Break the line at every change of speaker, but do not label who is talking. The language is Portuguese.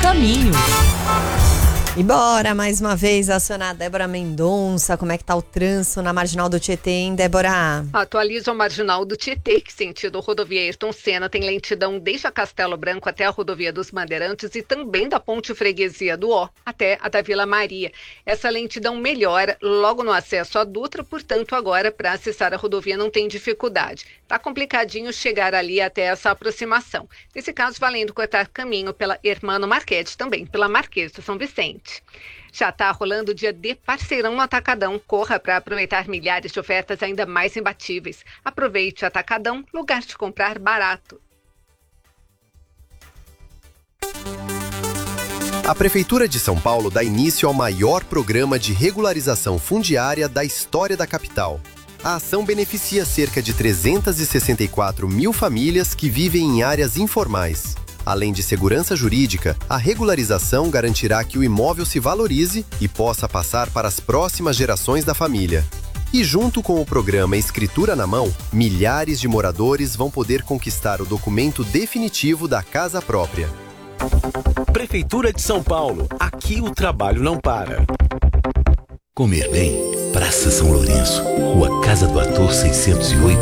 caminho.
E bora mais uma vez acionar a Débora Mendonça. Como é que tá o trânsito na Marginal do Tietê, hein, Débora?
Atualiza o Marginal do Tietê, que sentido rodovia Ayrton Senna tem lentidão desde a Castelo Branco até a rodovia dos Bandeirantes e também da Ponte Freguesia do Ó até a da Vila Maria. Essa lentidão melhora logo no acesso à Dutra, portanto agora para acessar a rodovia não tem dificuldade. Tá complicadinho chegar ali até essa aproximação. Nesse caso, valendo cortar caminho pela Hermano Marchetti, também pela Marquês de São Vicente. Já está rolando o dia de Parceirão no Atacadão. Corra para aproveitar milhares de ofertas ainda mais imbatíveis. Aproveite o Atacadão, lugar de comprar barato.
A Prefeitura de São Paulo dá início ao maior programa de regularização fundiária da história da capital. A ação beneficia cerca de 364 mil famílias que vivem em áreas informais. Além de segurança jurídica, a regularização garantirá que o imóvel se valorize e possa passar para as próximas gerações da família. E junto com o programa Escritura na Mão, milhares de moradores vão poder conquistar o documento definitivo da casa própria.
Prefeitura de São Paulo. Aqui o trabalho não para.
Comer bem. Praça São Lourenço, Rua Casa do Ator 608.